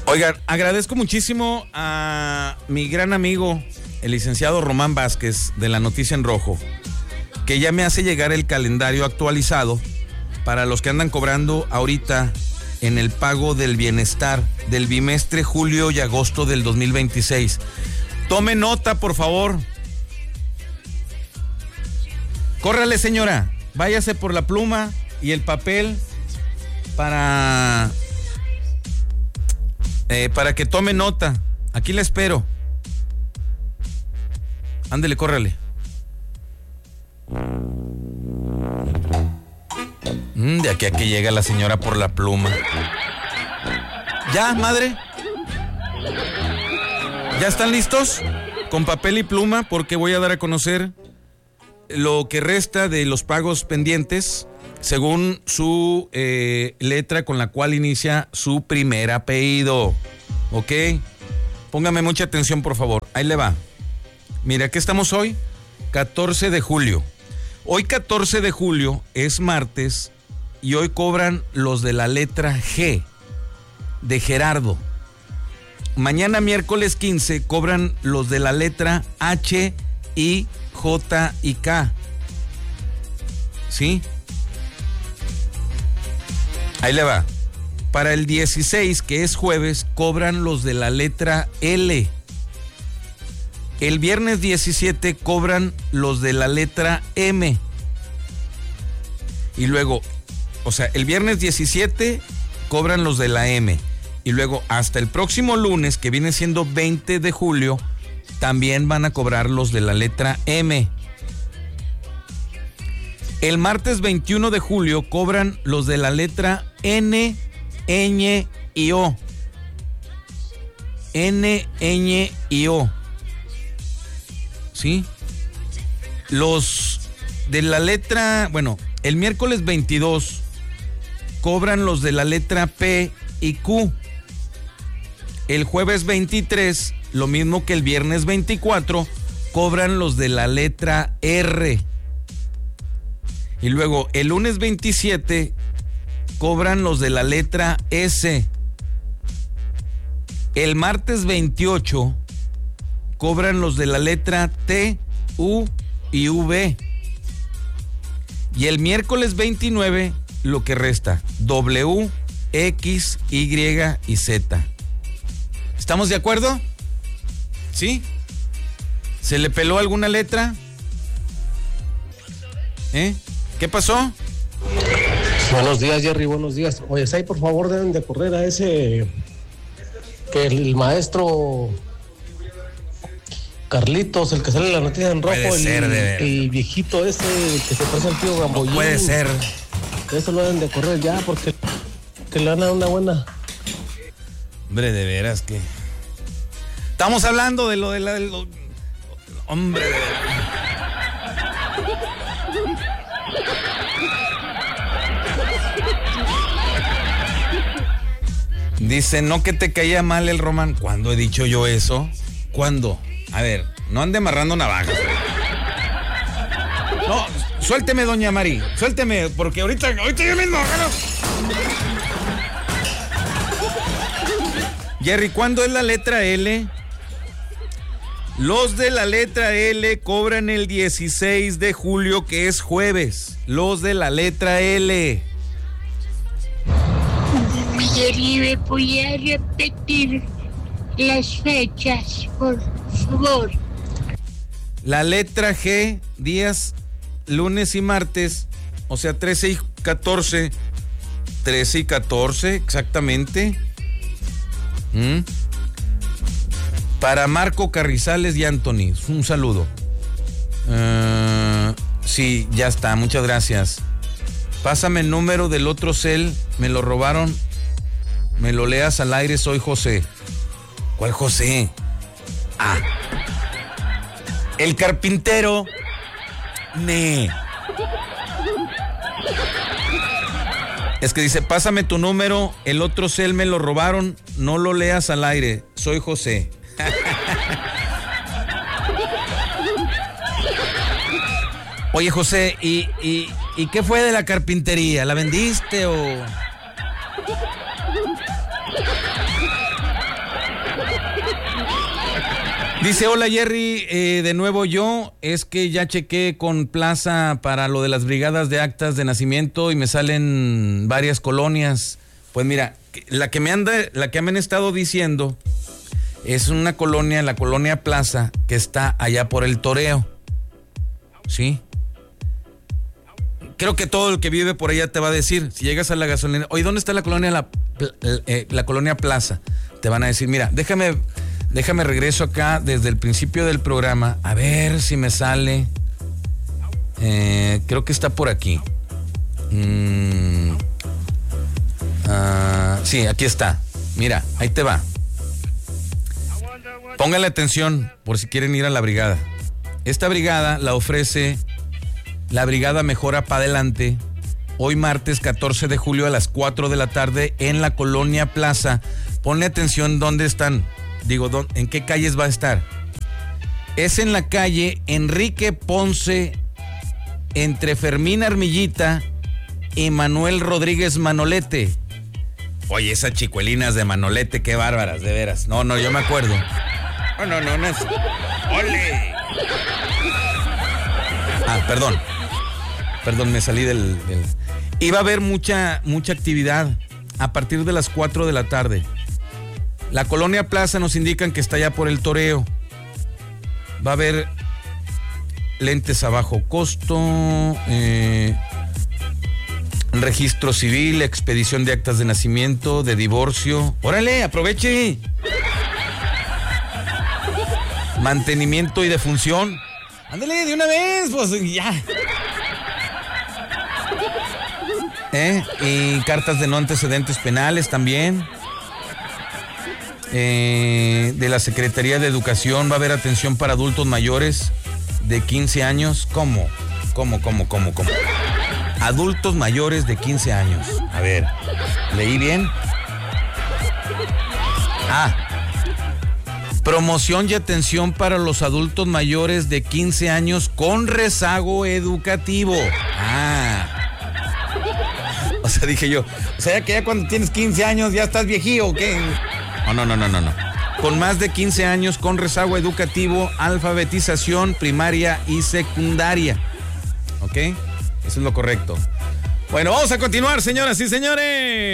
Oigan, agradezco muchísimo a mi gran amigo, el licenciado Román Vázquez, de La Noticia en Rojo, que ya me hace llegar el calendario actualizado para los que andan cobrando ahorita en el pago del bienestar del bimestre julio y agosto del 2026. Tome nota, por favor. Córrale, señora. Váyase por la pluma y el papel para que tome nota. Aquí la espero. Ándele, córrale. De aquí a que llega la señora por la pluma. ¿Ya, madre? ¿Ya están listos? Con papel y pluma, porque voy a dar a conocer lo que resta de los pagos pendientes según su letra con la cual inicia su primer apellido. ¿Ok? Póngame mucha atención, por favor. Ahí le va. Mira, ¿qué estamos hoy? 14 de julio. Hoy 14 de julio es martes y hoy cobran los de la letra G de Gerardo. Mañana miércoles 15 cobran los de la letra H, I, J y K. ¿Sí? Ahí le va. Para el 16, que es jueves, cobran los de la letra L. El viernes 17 cobran los de la letra M. Y luego, o sea, el viernes 17 cobran los de la M. Y luego hasta el próximo lunes, que viene siendo 20 de julio, también van a cobrar los de la letra M. El martes 21 de julio cobran los de la letra N, ñ y O. N, ñ y O. ¿Sí? Los de la letra, bueno, el miércoles 22 cobran los de la letra P y Q. El jueves 23, lo mismo que el viernes 24, cobran los de la letra R. Y luego el lunes 27 cobran los de la letra S. El martes 28 cobran los de la letra T, U y V. Y el miércoles 29 lo que resta, W, X, Y y Z. ¿Estamos de acuerdo? ¿Sí? ¿Se le peló alguna letra? ¿Qué pasó? Buenos días, Jerry, buenos días. Oye, ahí por favor deben de correr a ese, que el maestro Carlitos, el que sale en La Noticia en Rojo, el viejito ese que se parece al tío Gamboín. No puede ser. Eso lo deben de correr ya, porque le van a dar una buena. Hombre, de veras que... Estamos hablando de lo de la... Hombre, de veras. Dice, no que te caía mal el Román. ¿Cuándo he dicho yo eso? ¿Cuándo? A ver, no ande amarrando navajas. No, suélteme, doña Mari. Suélteme, porque ahorita yo mismo. Jerry, ¿cuándo es la letra L? Los de la letra L cobran el 16 de julio, que es jueves. Los de la letra L. Jerry, ¿me podía repetir las fechas, por favor? La letra G, días lunes y martes, o sea, 13 y 14. 13 y 14, exactamente. Para Marco Carrizales y Anthony, un saludo. Sí, ya está, muchas gracias. Pásame el número del otro cel, me lo robaron. Me lo leas al aire, soy José. ¿Cuál José? Ah. El carpintero. Es que dice, pásame tu número, el otro cel me lo robaron, no lo leas al aire, soy José. Oye, José, ¿y qué fue de la carpintería? ¿La vendiste o...? Dice, hola Jerry, de nuevo yo, es que ya chequé con Plaza para lo de las brigadas de actas de nacimiento y me salen varias colonias. Pues mira, la que me han estado diciendo es una colonia, la colonia Plaza, que está allá por el Toreo. ¿Sí? Creo que todo el que vive por allá te va a decir, si llegas a la gasolina, oye, ¿dónde está la colonia la colonia Plaza? Te van a decir, mira, déjame regreso acá desde el principio del programa, a ver si me sale. Creo que está por aquí. Sí, aquí está. Mira, ahí te va. Póngale atención por si quieren ir a la brigada. Esta brigada la ofrece la Brigada Mejora Pa' Adelante, hoy martes 14 de julio a las 4 de la tarde en la colonia Plaza. Ponle atención dónde están. Digo, ¿en qué calles va a estar? Es en la calle Enrique Ponce, entre Fermín Armillita y Manuel Rodríguez Manolete. Oye, esas chicuelinas de Manolete, qué bárbaras, de veras. No, yo me acuerdo. No es... ¡Ole! Perdón, me salí del... Y va a haber mucha actividad a partir de las 4 de la tarde. La colonia Plaza nos indican que está allá por el Toreo. Va a haber lentes a bajo costo, registro civil, expedición de actas de nacimiento, de divorcio. ¡Órale, aproveche! Mantenimiento y defunción. Ándale, de una vez, pues ya. Y cartas de no antecedentes penales también. De la Secretaría de Educación va a haber atención para adultos mayores de 15 años. ¿Cómo? Adultos mayores de 15 años. A ver, ¿leí bien? Promoción y atención para los adultos mayores de 15 años con rezago educativo. O sea, dije yo, o sea, que ya cuando tienes 15 años ya estás viejío, ¿o qué? No. Con más de 15 años con rezago educativo, alfabetización primaria y secundaria. ¿Ok? Eso es lo correcto. Bueno, vamos a continuar, señoras y señores.